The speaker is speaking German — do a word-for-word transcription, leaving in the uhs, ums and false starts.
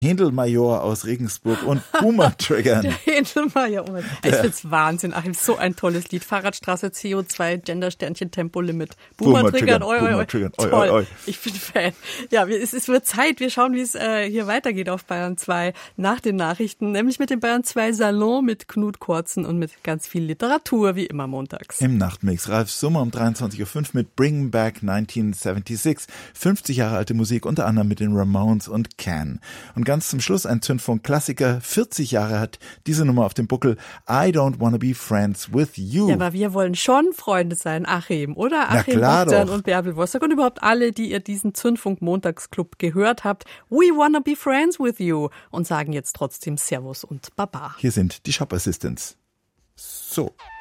Händelmajor aus Regensburg und Boomer triggern. Der Händelmajor. Oh, ich find's Wahnsinn, Achim. So ein tolles Lied. Fahrradstraße, C O zwei, Gendersternchen, Tempolimit. Boomer, Boomer triggern. Oi, oi, oi. Triggern. Toll. Oi, oi, oi. Ich bin Fan. Ja, es, es wird Zeit. Wir schauen, wie es äh, hier weitergeht auf Bayern zwei nach den Nachrichten. Nämlich mit dem Bayern zwei Salon mit Knut Kortzen und mit ganz viel Literatur, wie immer montags. Im Nachtmix. Ralf Summer um dreiundzwanzig Uhr fünf mit Bring Back neunzehnhundertsechsundsiebzig. fünfzig Jahre alte Musik, unter anderem mit den Ramones und Can. Und ganz zum Schluss ein Zündfunk-Klassiker. vierzig Jahre hat diese Nummer auf dem Buckel. I don't wanna be friends with you. Ja, aber wir wollen schon Freunde sein, Achim, oder? Achim, Na klar Bogdan doch. und Bärbel Wossack und überhaupt alle, die ihr diesen Zündfunk-Montagsclub gehört habt. We wanna be friends with you. Und sagen jetzt trotzdem Servus und Baba. Hier sind die Shop Assistants. So.